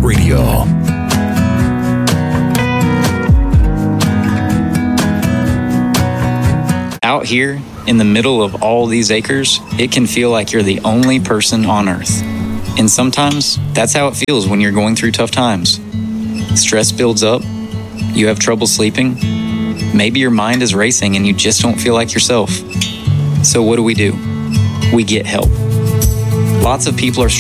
Radio. Out here, in the middle of all these acres, it can feel like you're the only person on Earth. And sometimes, that's how it feels when you're going through tough times. Stress builds up, you have trouble sleeping, maybe your mind is racing and you just don't feel like yourself. So what do? We get help. Lots of people are